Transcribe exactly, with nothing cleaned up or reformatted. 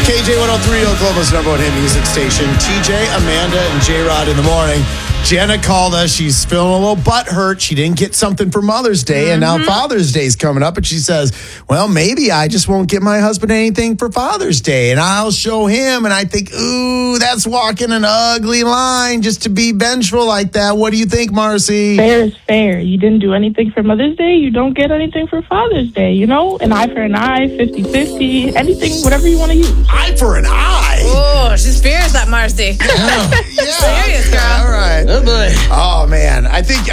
K J one oh three, Oklahoma's number one hit music station. T J, Amanda, and J-Rod in the morning. Jenna called us. She's feeling a little butthurt. She didn't get something for Mother's Day, mm-hmm. and now Father's Day's coming up, and she says, well, maybe I just won't get my husband anything for Father's Day, and I'll show him. And I think, ooh, that's walking an ugly line just to be vengeful like that. What do you think, Marcy? Fair is fair. You didn't do anything for Mother's Day. You don't get anything for Father's Day, you know? An eye for an eye, fifty-fifty, anything, whatever you want to use. Eye for an eye? Oh, she's fierce, that Marcy. Yeah, yeah Serious, okay, girl. All right. Oh, boy. Oh, man. I think